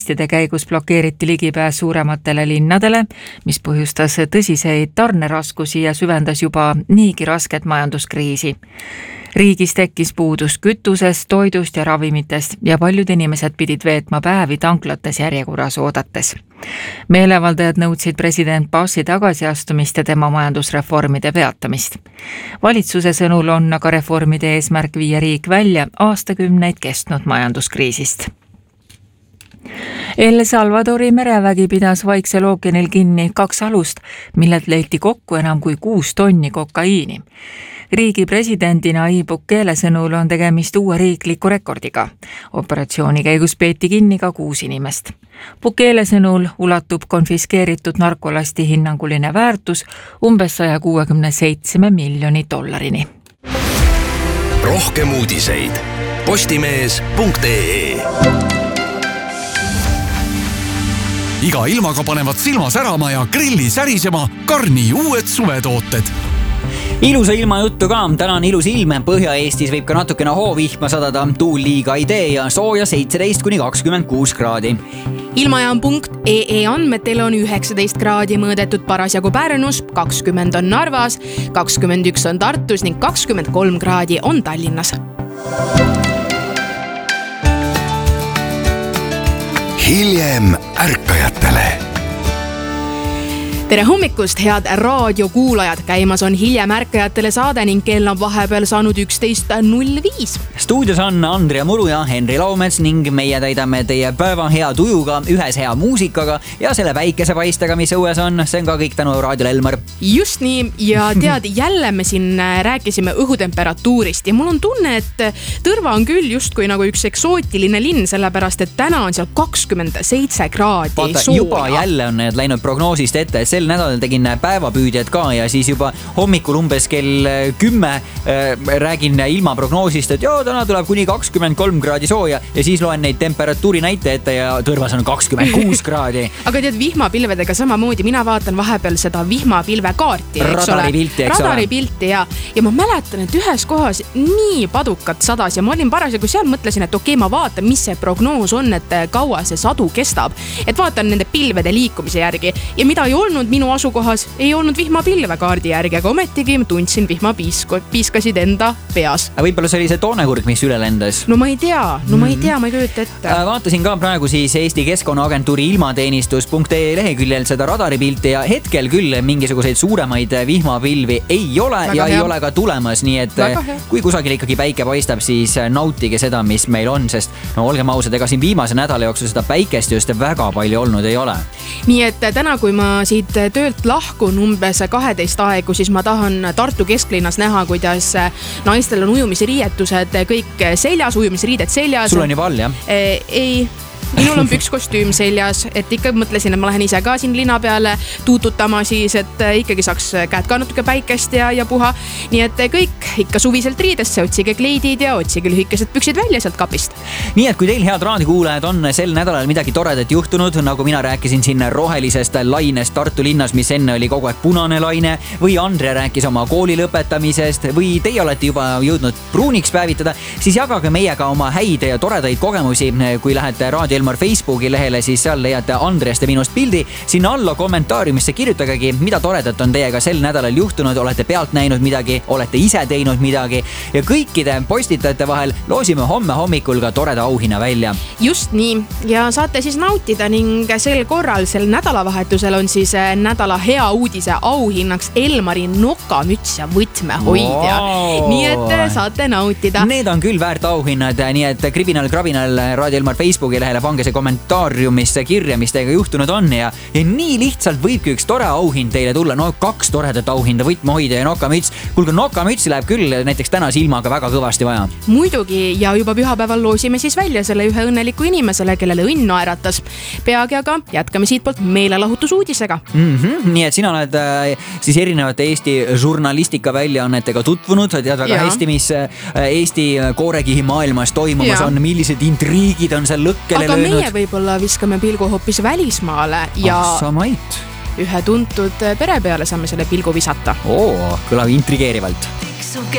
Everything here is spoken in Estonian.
käigus blokeeriti ligipääs suurematele linnadele, mis põhjustas tõsiseid tarneraskusi ja süvendas juba niigi rasket majanduskriisi. Riigis tekkis puudus kütusest, toidust ja ravimitest ja paljud inimesed pidid veetma päevi tanklates järjekorras oodates. Meelevaldajad nõudsid president Bassi tagasiastumist ja tema majandusreformide peatamist. Valitsuse sõnul on aga reformide eesmärk viia riik välja aastakümneid kestnud majanduskriisist. El Salvadori merevägi pidas Vaiksel ookeanil kinni 2 alust, millelt leiti kokku enam kui 6 tonni kokaiini. Riigi presidendi Nayib Bukele sõnul on tegemist uue riikliku rekordiga. Operatsiooni käigus peeti kinni ka 6 inimest. Bukele sõnul ulatub konfiskeeritud narkolasti hinnanguline väärtus umbes $167 miljonit. Rohkem uudiseid postimees.ee. Iga ilmaga panevad silma särama ja grilli särisema Karni uued suvetooted. Ilusa ilma juttu ka. Täna on ilus ilm. Põhja-Eestis võib ka natukene hoovihma sadada. Tuul liiga ei tee ja sooja 17–26 kraadi. Ilmajaam.ee andmetel on 19 kraadi mõõdetud parasjagu Pärnus, 20 on Narvas, 21 on Tartus ning 23 kraadi on Tallinnas. Hiljem ärkajatele. Tere hommikust, head raadiokuulajad! Käimas on Hiljem ärkajatele saade ning kell on vahepeal saanud 11.05. Stuudios on Andrea Muru ja Henri Laumets ning meie täidame teie päeva hea tujuga, ühes hea muusikaga ja selle päikesepaistega, mis õues on. See on ka kõik tänu Raadiol Elmar. Just nii, ja tead, jälle me siin rääkisime õhutemperatuurist ja mul on tunne, et Tõrva on küll justkui nagu üks eksootiline linn, sellepärast et täna on seal 27 kraadi Vaata, sooja. Juba jälle on need läinud prognoosist ette. Sel nädalal tegin päevapüüdjad ka ja siis juba hommikul umbes kell 10 räägin ilmaprognoosist, et täna tuleb kuni 23 kraadi sooja ja siis loen neid temperatuuri näitajate ja Tõrvas on 26 kraadi. Aga tead, vihmapilvedega samamoodi, mina vaatan vahepeal seda vihmapilvekaarti, radaripilti ja ma mäletan, et ühes kohas nii padukat sadas ja ma olin parasjagu seal, mõtlesin, et okei, ma vaatan, mis see prognoos on, et kaua see sadu kestab. Et vaatan nende pilvede liikumise järgi ja mida ei olnud minu asukohas, ei olnud vihmapilve kaardi järgi, aga ometigi tundsin vihmapiiskasid enda peas. Võib-olla see oli see toonekurg, mis üle lendas? No ma ei tea, ma ei kööta ette. Vaatasin ka praegu siis Eesti Keskkonnaagentuuri ilmateenistus.ee leheküljel seda radaripilti ja hetkel küll mingisuguseid suuremaid vihmapilvi ei ole väga ja hea. Ei ole ka tulemas, nii et kui kusagil ikkagi päike paistab, siis nautige seda, mis meil on, sest olgem ausad, ega siin viimase nädala jooksul seda päikest just väga palju olnud ei ole. Nii et täna, kui ma siit töölt lahkun umbes 12 aegu, siis ma tahan Tartu kesklinnas näha, kuidas naistel on ujumisriietused kõik seljas, ujumisriided seljas. Sul on juba all, jah? Ei. Minul on pükskostüüm seljas, et ikka mõtlesin, et ma lähen ise ka siin linna peale tuututama siis, et ikkagi saaks käed ka natuke päikest ja puha. Nii et kõik ikka suviselt riidesse, otsige kleidid ja otsige lühikesed püksid välja sealt kapist. Nii et kui teil head raadikuulajad on sel nädalal midagi toredat juhtunud, nagu mina rääkisin siin rohelisest lainest Tartu linnas, mis enne oli kogu aeg punane laine, või Andre rääkis oma kooli lõpetamisest, või teie olete juba jõudnud pruuniks päevitada, siis jagage meiega oma häid ja toredaid kogemusi, kui lähete Raadio Elmar Facebooki lehele, siis seal leiate Andrest ja minust pildi. Sinna alla kommentaariumisse kirjutagegi, mida toredat on teiega sel nädalal juhtunud, olete pealt näinud midagi, olete ise teinud midagi ja kõikide postitajate vahel loosime homme hommikul ka toreda auhinna välja. Just nii, ja saate siis nautida ning sel korral, sel nädalavahetusel on siis nädala hea uudise auhinnaks Elmari nokamüts ja võtmehoidja. Nii et saate nautida. Need on küll väärt auhinnad, nii et krabinal Raadio Elmar Facebooki lehele pange see kommentaariumisse kirja, mis teiega juhtunud on ja nii lihtsalt võibki üks tore auhind teile tulla. 2 toredat auhinda, võtmehoidja ja nokamüts. Kuulge, nokamütsi läheb küll näiteks tänase ilmaga väga kõvasti vaja. Muidugi, ja juba pühapäeval loosime siis välja selle ühe õnneliku inimesele, kellele õnn naeratas. Peagi aga jätkame siitpoolt meelelahutusuudisega. Nii et sina oled siis erinevate Eesti žurnalistika väljaannetega tutvunud, tead väga hästi, mis Eesti koorekihi maailmas toimumas on, millised intriigid on seal lõkkele löönud. Aga meie võib-olla viskame pilgu hoopis välismaale ja ühe tuntud pere peale saame selle pilgu visata. Kõlab intrigeerivalt.